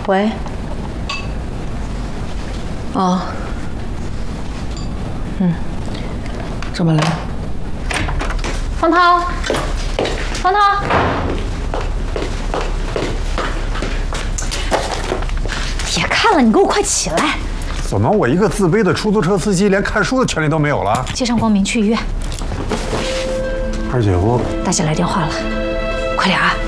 喂。哦。怎么了？方涛，方涛。别看了，你给我快起来！ 怎么，我一个自卑的出租车司机，连看书的权利都没有了？ 接上光明去医院。 二姐夫， 大姐来电话了，快点啊！